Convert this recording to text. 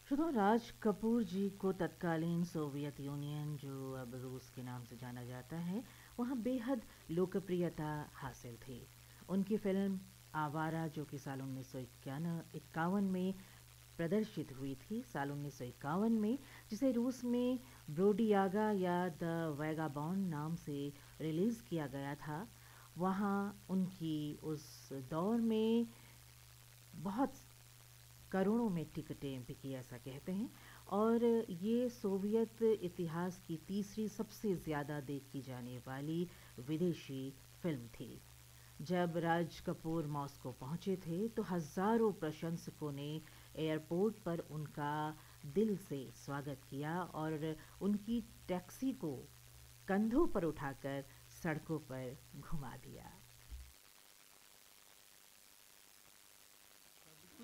श्रोता राज कपूर जी को तत्कालीन सोवियत यूनियन जो अब रूस के नाम से जाना जाता है वहाँ बेहद लोकप्रियता हासिल थी। उनकी फिल्म आवारा जो कि साल 1951 में प्रदर्शित हुई थी, साल 1951 में, जिसे रूस में ब्रोडियागा या द वैगाबॉन्ड नाम से रिलीज़ किया गया था। वहाँ उनकी उस दौर में बहुत करोड़ों में टिकटें बिकी ऐसा कहते हैं। और ये सोवियत इतिहास की तीसरी सबसे ज़्यादा देखी जाने वाली विदेशी फिल्म थी। जब राज कपूर मॉस्को पहुंचे थे तो हज़ारों प्रशंसकों ने एयरपोर्ट पर उनका दिल से स्वागत किया और उनकी टैक्सी को कंधों पर उठाकर सड़कों पर घुमा दिया।